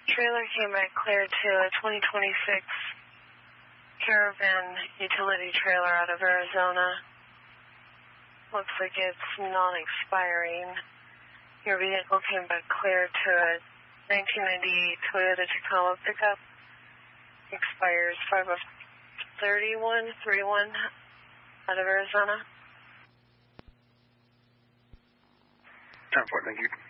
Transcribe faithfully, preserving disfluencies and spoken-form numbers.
Trailer came back clear to a twenty twenty-six Caravan utility trailer out of Arizona. Looks like it's non-expiring. Your vehicle came back clear to a nineteen ninety-eight Toyota Tacoma pickup. Expires five of thirty-one thirty-one out of Arizona. ten four, thank you.